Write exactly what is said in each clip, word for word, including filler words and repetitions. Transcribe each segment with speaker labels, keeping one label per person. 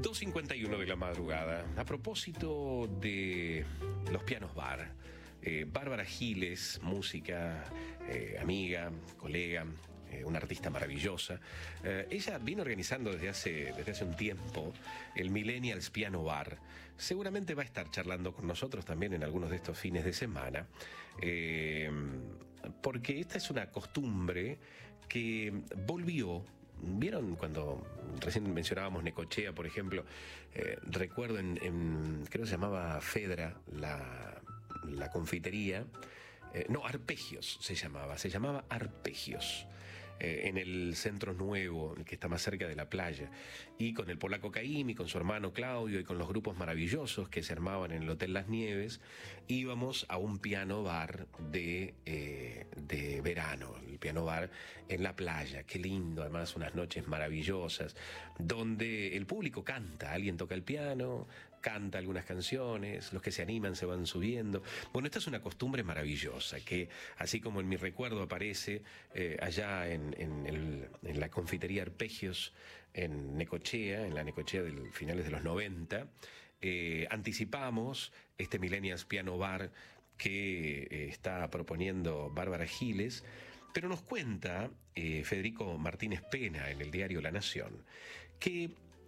Speaker 1: dos cincuenta y uno de la madrugada. A propósito de los pianos bar, eh, Bárbara Giles, música, eh, amiga, colega, eh, una artista maravillosa. Eh, ella viene organizando desde hace, desde hace un tiempo el Millennials Piano Bar. Seguramente va a estar charlando con nosotros también en algunos de estos fines de semana, eh, porque esta es una costumbre que volvió. ¿Vieron cuando recién mencionábamos Necochea, por ejemplo? Eh, recuerdo en, en, creo que se llamaba Fedra, la, la confitería. Eh, no, Arpegios se llamaba, se llamaba Arpegios. Eh, en el Centro Nuevo, que está más cerca de la playa, y con el polaco Caimi, con su hermano Claudio y con los grupos maravillosos que se armaban en el Hotel Las Nieves, íbamos a un piano bar de, eh, de verano, el piano bar en la playa. Qué lindo, además unas noches maravillosas, donde el público canta, alguien toca el piano, canta algunas canciones, los que se animan se van subiendo. Bueno, esta es una costumbre maravillosa que, así como en mi recuerdo aparece eh, allá en, en, el, en la confitería Arpegios, en Necochea, en la Necochea de finales de los noventa, eh, anticipamos este Millennials Piano Bar que eh, está proponiendo Bárbara Giles. Pero nos cuenta eh, Federico Martínez Pena en el diario La Nación que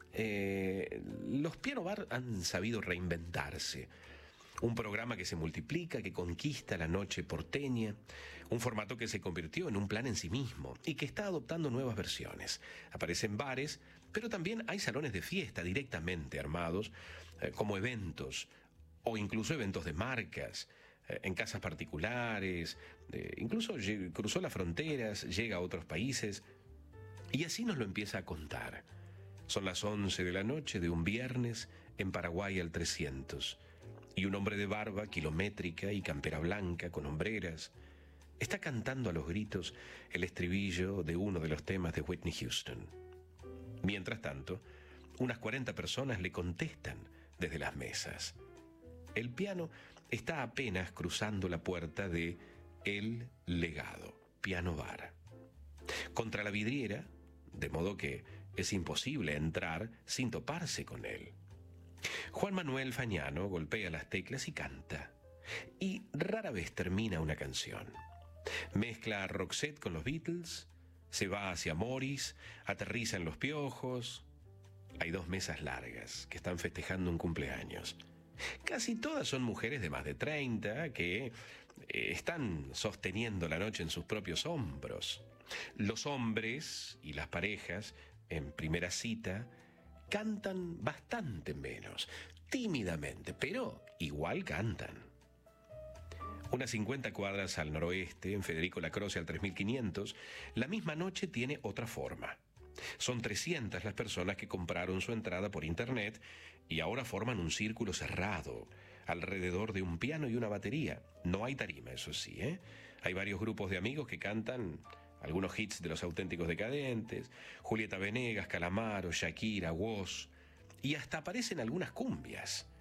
Speaker 1: Eh, los piano bar han sabido reinventarse. Un programa que se multiplica, que conquista la noche porteña, un formato que se convirtió en un plan en sí mismo y que está adoptando nuevas versiones. Aparecen bares, pero también hay salones de fiesta directamente armados eh, como eventos o incluso eventos de marcas, eh, en casas particulares, eh, incluso cruzó las fronteras, llega a otros países y así nos lo empieza a contar. Son las once de la noche de un viernes en Paraguay al trescientos, y un hombre de barba kilométrica y campera blanca con hombreras está cantando a los gritos el estribillo de uno de los temas de Whitney Houston. Mientras tanto, unas cuarenta personas le contestan desde las mesas. El piano está apenas cruzando la puerta de El Legado, Piano Bar. Contra la vidriera, de modo que es imposible entrar sin toparse con él. Juan Manuel Fagnano golpea las teclas y canta, y rara vez termina una canción. Mezcla a Roxette con los Beatles, se va hacia Morris, aterriza en Los Piojos. Hay dos mesas largas que están festejando un cumpleaños. Casi todas son mujeres de más de treinta que eh, están sosteniendo la noche en sus propios hombros. Los hombres y las parejas en primera cita cantan bastante menos, tímidamente, pero igual cantan. Unas cincuenta cuadras al noroeste, en Federico Lacroce al tres mil quinientos, la misma noche tiene otra forma. Son trescientas las personas que compraron su entrada por internet y ahora forman un círculo cerrado alrededor de un piano y una batería. No hay tarima, eso sí, ¿eh? Hay varios grupos de amigos que cantan algunos hits de Los Auténticos Decadentes, Julieta Venegas, Calamaro, Shakira, Woz, y hasta aparecen algunas cumbias